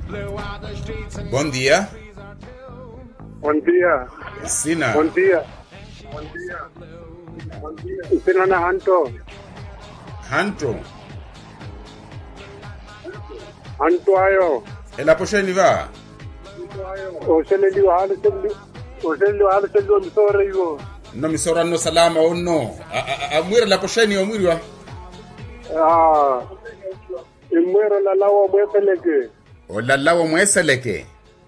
Bom dia. Bom dia. Sina. Bom dia. Bom dia. Bom dia. Sina na Hanto. Hanto. Hanto ayo. Ela posheni va. Oseleli wahale selu misore yo. No misora no salama onno. Amwira la posheni omwirwa. Imwero la lawa mweseleke. O la lawa mweseleke.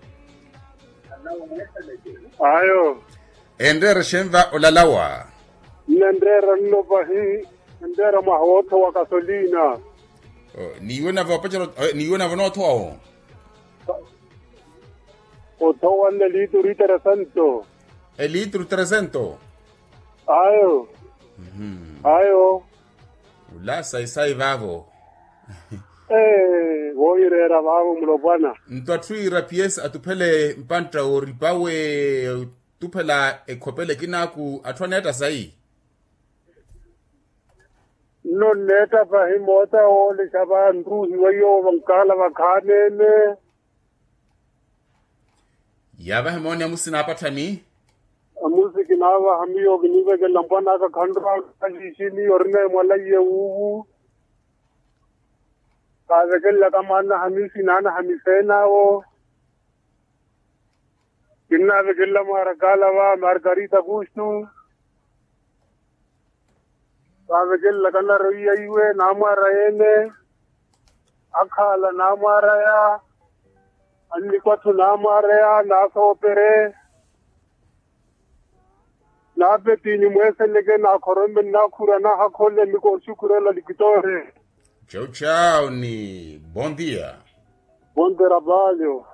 Ayo. Endere shenva o la lawa. Nendera no bahi. Nendera mahoto wa gasolina. Niona vapachero niona vonoto ao. Otoa ne litro 300. El litro 300. Ayo. Ayo. La sai vavo. Voirera vavo mlobana. Ntwathuira piesa atupele mpantra oripawe tupela ekopele kinaku atwaneta sai. No neta bahi mota ole shaba nduzi wayo wankala wakhanene. Yaba hemoni amusina apatani. Amusiki nawa hamiyo gnive ke lambana ka khandra kashishini orne malaye uwu. Kaze laka manna hamisi nana hamisena wo. Kinna ve gilla mara galawa margarita pushtu. Kaze gilla kana roiya iwe nama raene. Akhala nama raya. Anni kwatu nama raya naso pere. Na betini mwese lege na korombe na kura na hakole miko shukura la likitore. Ciao ciao ni. Bom dia. Bom trabalho.